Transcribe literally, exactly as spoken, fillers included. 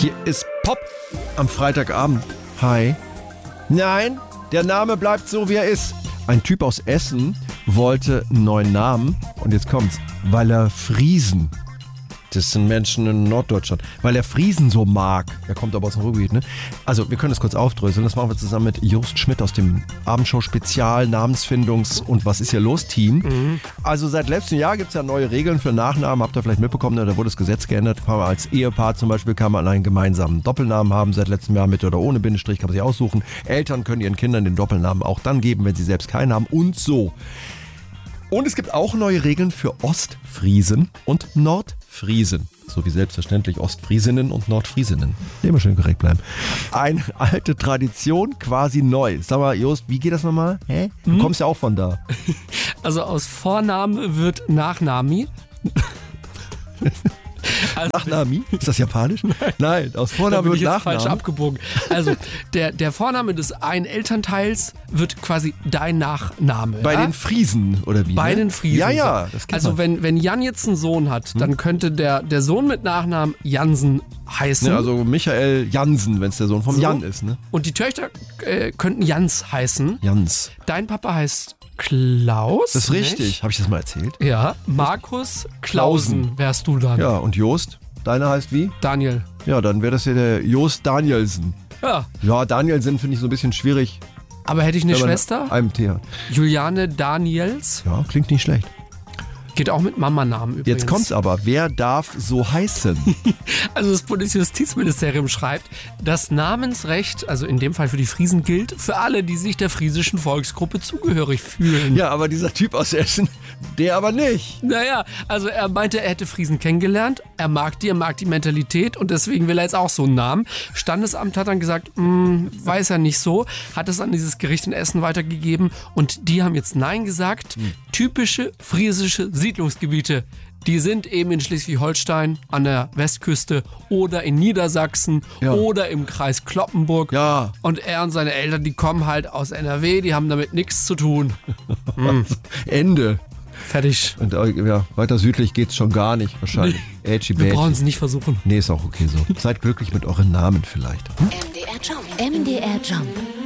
Hier ist Pop am Freitagabend. Hi. Nein, der Name bleibt so, wie er ist. Ein Typ aus Essen wollte einen neuen Namen. Und jetzt kommt's. Weil er Friesen. Das sind Menschen in Norddeutschland. Weil er Friesen so mag. Er kommt aber aus dem Ruhrgebiet, ne? Also, wir können das kurz aufdröseln. Das machen wir zusammen mit Jost Schmidt aus dem Abendshow-Spezial Namensfindungs- und Was ist hier los Team. Mhm. Also, seit letztem Jahr gibt es ja neue Regeln für Nachnamen. Habt ihr vielleicht mitbekommen, da wurde das Gesetz geändert. Als Ehepaar zum Beispiel kann man einen gemeinsamen Doppelnamen haben. Seit letztem Jahr mit oder ohne Bindestrich kann man sich aussuchen. Eltern können ihren Kindern den Doppelnamen auch dann geben, wenn sie selbst keinen haben. Und so. Und es gibt auch neue Regeln für Ostfriesen und Nordfriesen. So wie selbstverständlich Ostfriesinnen und Nordfriesinnen. Immer schön korrekt bleiben. Eine alte Tradition, quasi neu. Sag mal, Jost, wie geht das nochmal? Hä? Du hm? kommst ja auch von da. Also aus Vornamen wird Nachnami. Also, Nachnami? Ist das japanisch? Nein, aus Vorname wird Nachname. Falsch abgebogen. Also der, der Vorname des einen Elternteils wird quasi dein Nachname. Bei ja? den Friesen oder wie? Bei ne? den Friesen. Ja, ja. Das kennt also man. wenn, wenn Jan jetzt einen Sohn hat, hm? dann könnte der, der Sohn mit Nachnamen Jansen heißen. Ne, also Michael Jansen, wenn es der Sohn vom so. Jan ist. Ne? Und die Töchter äh, könnten Jans heißen. Jans. Dein Papa heißt Klaus. Das ist richtig. Habe ich das mal erzählt? Ja. Markus Klausen wärst du dann. Ja, und Jost? Deiner heißt wie? Daniel. Ja, dann wäre das ja der Jost Danielsen. Ja. Ja, Danielsen finde ich so ein bisschen schwierig. Aber hätte ich eine Schwester? Einem T. Juliane Daniels. Ja, klingt nicht schlecht. Geht auch mit Mama-Namen übrigens. Jetzt kommt's aber. Wer darf so heißen? Also das Bundesjustizministerium schreibt, das Namensrecht, also in dem Fall für die Friesen, gilt für alle, die sich der friesischen Volksgruppe zugehörig fühlen. Ja, aber dieser Typ aus Essen, der aber nicht. Naja, also er meinte, er hätte Friesen kennengelernt, er mag die, er mag die Mentalität und deswegen will er jetzt auch so einen Namen. Standesamt hat dann gesagt, weiß er nicht so, hat es an dieses Gericht in Essen weitergegeben und die haben jetzt Nein gesagt. Hm. Typische friesische Siedlungsgebiete, die sind eben in Schleswig-Holstein an der Westküste oder in Niedersachsen ja. oder im Kreis Cloppenburg. Ja. Und er und seine Eltern, die kommen halt aus N R W, die haben damit nichts zu tun. Hm. Ende. Fertig. Und ja, weiter südlich geht's schon gar nicht wahrscheinlich. Nee. Wir brauchen es nicht versuchen. Nee, ist auch okay so. Seid glücklich mit euren Namen vielleicht. Hm? M D R Jump. M D R Jump.